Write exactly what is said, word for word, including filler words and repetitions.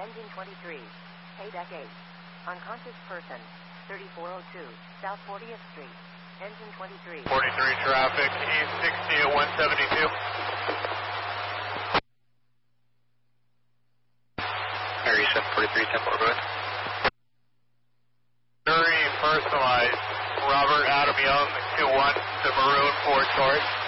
Engine twenty-three. Paydeck eight. Unconscious person. thirty-four oh two. South fortieth Street. Engine twenty-three. forty-three traffic. E sixty at one seventy-two. Area seven forty-three, ten four, go ahead. Very personalized. Robert Adam Young, two one, the Maroon Ford Taurus.